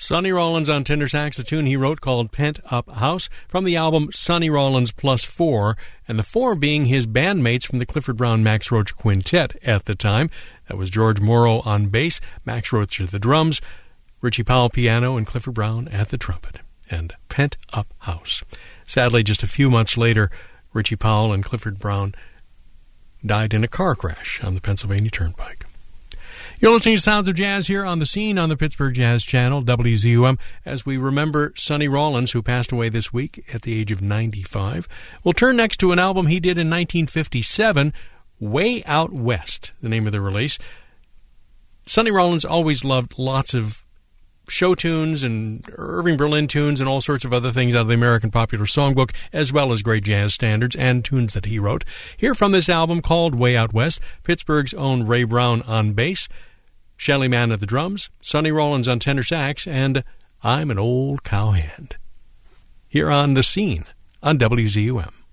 Sonny Rollins on tenor sax, a tune he wrote called Pent Up House from the album Sonny Rollins Plus Four, and the four being his bandmates from the Clifford Brown Max Roach Quintet at the time. That was George Morrow on bass, Max Roach at the drums, Richie Powell piano, and Clifford Brown at the trumpet. And Pent Up House. Sadly, just a few months later, Richie Powell and Clifford Brown died in a car crash on the Pennsylvania Turnpike. You're listening to Sounds of Jazz here on The Scene on the Pittsburgh Jazz Channel, WZUM, as we remember Sonny Rollins, who passed away this week at the age of 95. We'll turn next to an album he did in 1957, Way Out West, the name of the release. Sonny Rollins always loved lots of show tunes and Irving Berlin tunes and all sorts of other things out of the American Popular Songbook, as well as great jazz standards and tunes that he wrote. Here from this album called Way Out West, Pittsburgh's own Ray Brown on bass, Shelly Manne at the drums, Sonny Rollins on tenor sax, and I'm an Old Cowhand. Here on The Scene on WZUM.